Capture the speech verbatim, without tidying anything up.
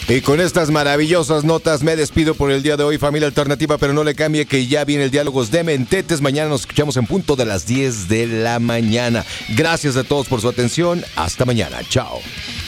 Y con estas maravillosas notas me despido por el día de hoy, familia alternativa, pero no le cambie que ya viene el Diálogos de Mentetes. Mañana nos escuchamos en punto de las diez de la mañana. Gracias a todos por su atención. Hasta mañana. Chao.